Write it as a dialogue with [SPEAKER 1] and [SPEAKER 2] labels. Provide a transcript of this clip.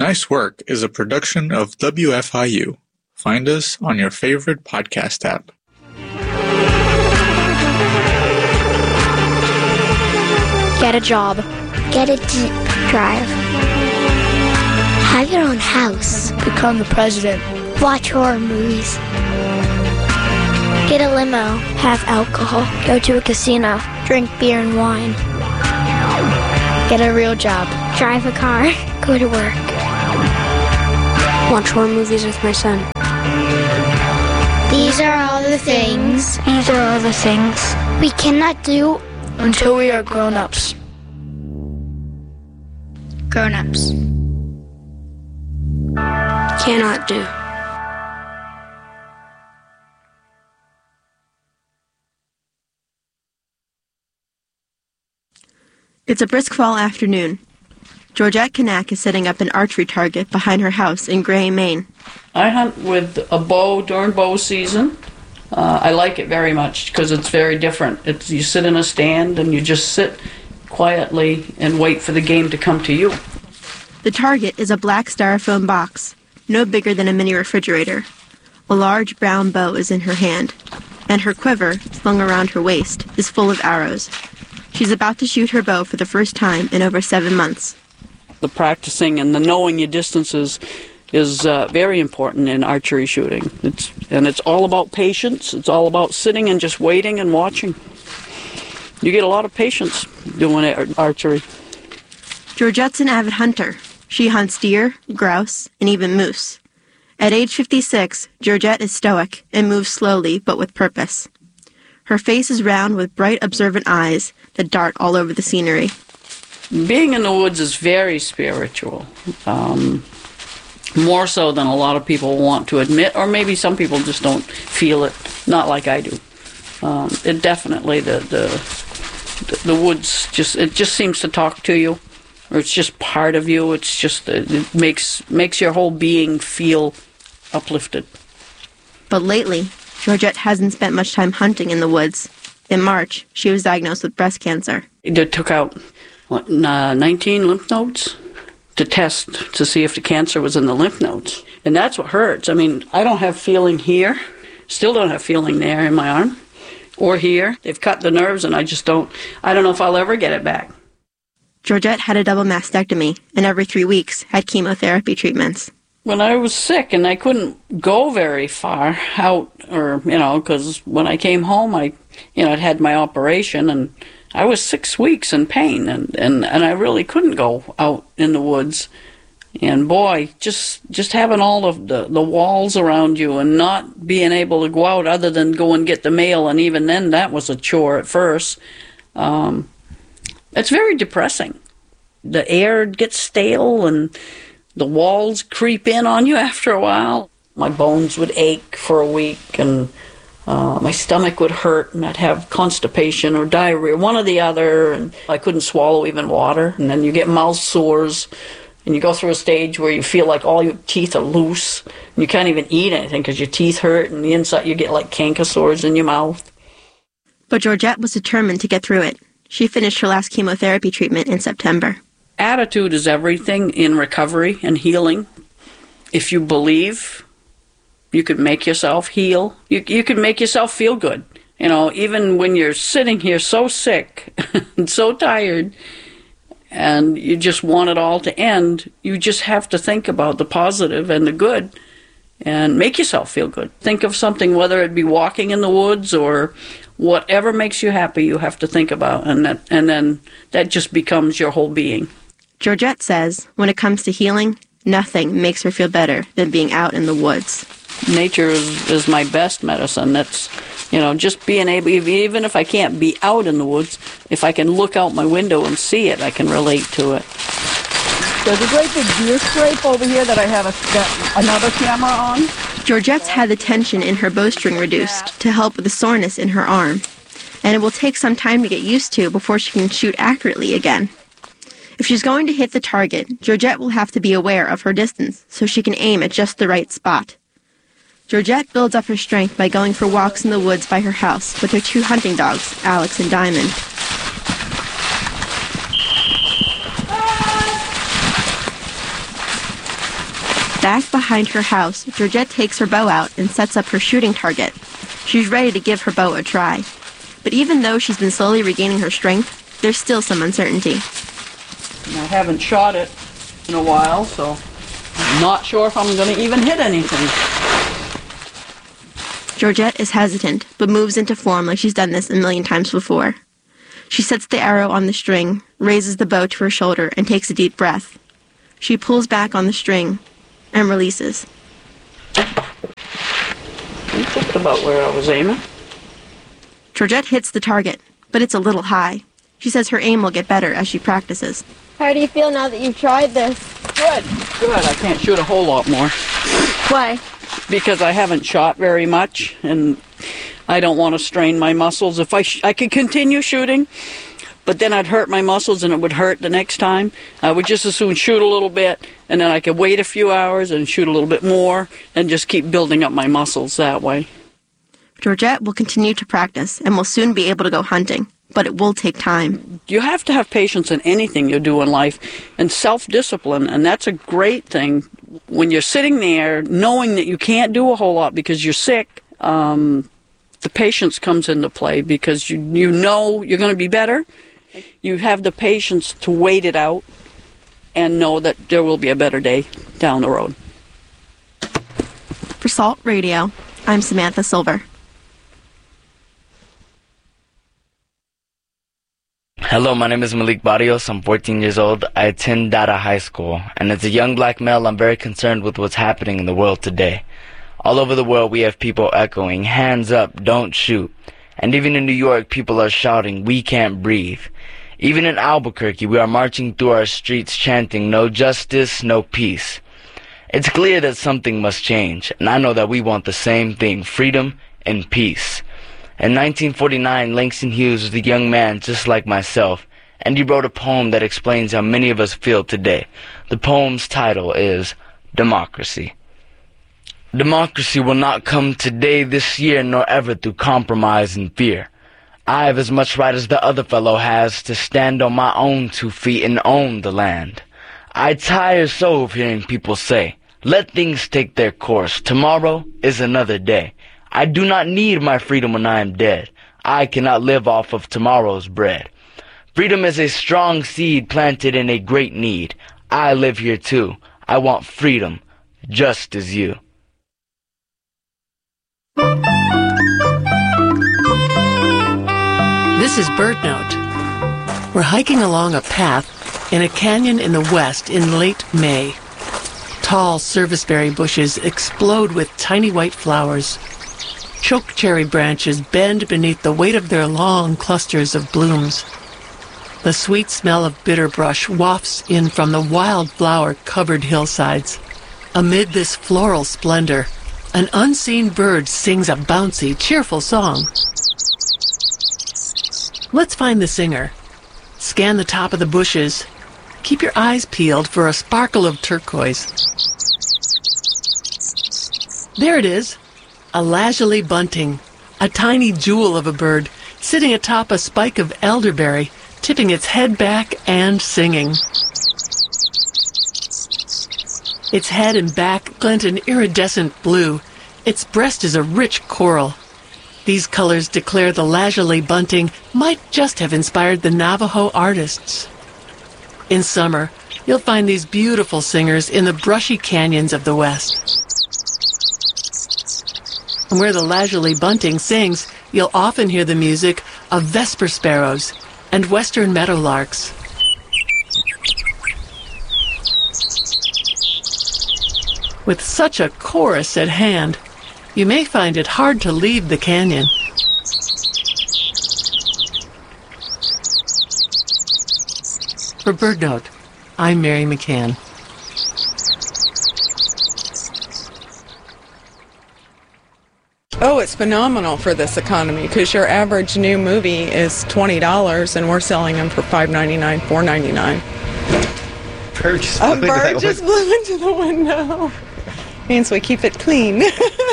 [SPEAKER 1] Nice Work is a production of WFIU. Find us on your favorite podcast app.
[SPEAKER 2] Get a job.
[SPEAKER 3] Get a Jeep. Drive. Have your own house.
[SPEAKER 2] Become the president.
[SPEAKER 3] Watch horror movies. Get a limo. Have alcohol.
[SPEAKER 2] Go to a casino.
[SPEAKER 3] Drink beer and wine.
[SPEAKER 2] Get a real job.
[SPEAKER 3] Drive a car. Go to work.
[SPEAKER 4] Watch horror movies with my son.
[SPEAKER 3] These are all the things.
[SPEAKER 2] These are all the things
[SPEAKER 3] we cannot do
[SPEAKER 2] until we are grown-ups.
[SPEAKER 3] Grown-ups.
[SPEAKER 4] Cannot do.
[SPEAKER 5] It's a brisk fall afternoon. Georgette Kanak is setting up an archery target behind her house in Gray, Maine.
[SPEAKER 6] I hunt with a bow during bow season. I like it very much because it's very different. You sit in a stand and you just sit quietly and wait for the game to come to you.
[SPEAKER 5] The target is a black styrofoam box, no bigger than a mini refrigerator. A large brown bow is in her hand, and her quiver, slung around her waist, is full of arrows. She's about to shoot her bow for the first time in over 7 months.
[SPEAKER 6] The practicing and the knowing your distances is very important in archery shooting. It's all about patience. It's all about sitting and just waiting and watching. You get a lot of patience doing archery.
[SPEAKER 5] Georgette's an avid hunter. She hunts deer, grouse, and even moose. At age 56, Georgette is stoic and moves slowly but with purpose. Her face is round with bright, observant eyes that dart all over the scenery.
[SPEAKER 6] Being in the woods is very spiritual, more so than a lot of people want to admit, or maybe some people just don't feel it, not like I do. It definitely, the woods, it just seems to talk to you, or it's just part of you. It's just, it makes your whole being feel uplifted.
[SPEAKER 5] But lately, Georgette hasn't spent much time hunting in the woods. In March, she was diagnosed with breast cancer.
[SPEAKER 6] They took out 19 lymph nodes to test to see if the cancer was in the lymph nodes. And that's what hurts. I mean, I don't have feeling here, still don't have feeling there in my arm, or here. They've cut the nerves and I don't know if I'll ever get it back.
[SPEAKER 5] Georgette had a double mastectomy and every 3 weeks had chemotherapy treatments.
[SPEAKER 6] When I was sick and I couldn't go very far out, or, because when I came home, I'd had my operation and I was 6 weeks in pain and I really couldn't go out in the woods. And boy, just having all of the walls around you and not being able to go out other than go and get the mail, and even then that was a chore at first. It's very depressing. The air gets stale and the walls creep in on you after a while. My bones would ache for a week and my stomach would hurt and I'd have constipation or diarrhea, one or the other, and I couldn't swallow even water. And then you get mouth sores and you go through a stage where you feel like all your teeth are loose and you can't even eat anything because your teeth hurt, and the inside you get like canker sores in your mouth.
[SPEAKER 5] But Georgette was determined to get through it. She finished her last chemotherapy treatment in September.
[SPEAKER 6] Attitude is everything in recovery and healing. If you believe, you could make yourself heal. You could make yourself feel good. Even when you're sitting here so sick and so tired and you just want it all to end, you just have to think about the positive and the good and make yourself feel good. Think of something, whether it be walking in the woods or whatever makes you happy, you have to think about, and then that just becomes your whole being.
[SPEAKER 5] Georgette says when it comes to healing, nothing makes her feel better than being out in the woods.
[SPEAKER 6] Nature is my best medicine. That's, just being able, even if I can't be out in the woods, if I can look out my window and see it, I can relate to it.
[SPEAKER 7] There's a great big deer scrape over here that I have another camera on.
[SPEAKER 5] Georgette's had the tension in her bowstring reduced to help with the soreness in her arm, and it will take some time to get used to before she can shoot accurately again. If she's going to hit the target, Georgette will have to be aware of her distance so she can aim at just the right spot. Georgette builds up her strength by going for walks in the woods by her house with her 2 hunting dogs, Alex and Diamond. Back behind her house, Georgette takes her bow out and sets up her shooting target. She's ready to give her bow a try. But even though she's been slowly regaining her strength, there's still some uncertainty.
[SPEAKER 6] I haven't shot it in a while, so I'm not sure if I'm going to even hit anything.
[SPEAKER 5] Georgette is hesitant, but moves into form like she's done this a million times before. She sets the arrow on the string, raises the bow to her shoulder, and takes a deep breath. She pulls back on the string and releases.
[SPEAKER 6] That's just about where I was aiming.
[SPEAKER 5] Georgette hits the target, but it's a little high. She says her aim will get better as she practices.
[SPEAKER 3] How do you feel now that you've tried this?
[SPEAKER 6] Good. I can't shoot a whole lot more.
[SPEAKER 3] Why?
[SPEAKER 6] Because I haven't shot very much, and I don't want to strain my muscles. If I could continue shooting, but then I'd hurt my muscles and it would hurt the next time. I would just as soon shoot a little bit, and then I could wait a few hours and shoot a little bit more, and just keep building up my muscles that way.
[SPEAKER 5] Georgette will continue to practice and will soon be able to go hunting, but it will take time.
[SPEAKER 6] You have to have patience in anything you do in life, and self-discipline, and that's a great thing. When you're sitting there knowing that you can't do a whole lot because you're sick, the patience comes into play because you know you're going to be better. You have the patience to wait it out and know that there will be a better day down the road.
[SPEAKER 5] For Salt Radio, I'm Samantha Silver.
[SPEAKER 8] Hello, my name is Malik Barrios. I'm 14 years old. I attend Dada High School, and as a young black male, I'm very concerned with what's happening in the world today. All over the world, we have people echoing, "Hands up, don't shoot." And even in New York, people are shouting, "We can't breathe." Even in Albuquerque, we are marching through our streets chanting, "No justice, no peace." It's clear that something must change, and I know that we want the same thing, freedom and peace. In 1949, Langston Hughes was a young man just like myself, and he wrote a poem that explains how many of us feel today. The poem's title is Democracy. Democracy will not come today, this year, nor ever through compromise and fear. I have as much right as the other fellow has to stand on my own 2 feet and own the land. I tire so of hearing people say, "Let things take their course. Tomorrow is another day." I do not need my freedom when I am dead. I cannot live off of tomorrow's bread. Freedom is a strong seed planted in a great need. I live here too. I want freedom, just as you.
[SPEAKER 9] This is BirdNote. We're hiking along a path in a canyon in the west in late May. Tall serviceberry bushes explode with tiny white flowers. Chokecherry branches bend beneath the weight of their long clusters of blooms. The sweet smell of bitterbrush wafts in from the wildflower-covered hillsides. Amid this floral splendor, an unseen bird sings a bouncy, cheerful song. Let's find the singer. Scan the top of the bushes. Keep your eyes peeled for a sparkle of turquoise. There it is. A lazuli bunting, a tiny jewel of a bird, sitting atop a spike of elderberry, tipping its head back and singing. Its head and back glint an iridescent blue. Its breast is a rich coral. These colors declare the lazuli bunting might just have inspired the Navajo artists. In summer, you'll find these beautiful singers in the brushy canyons of the west. And where the lazuli bunting sings, you'll often hear the music of vesper sparrows and western meadowlarks. With such a chorus at hand, you may find it hard to leave the canyon. For BirdNote, I'm Mary McCann.
[SPEAKER 10] Oh, it's phenomenal for this economy because your average new movie is $20 and we're selling them for $5.99, $4.99.
[SPEAKER 11] Bird just
[SPEAKER 10] A bird just blew into the window. Means we keep it clean.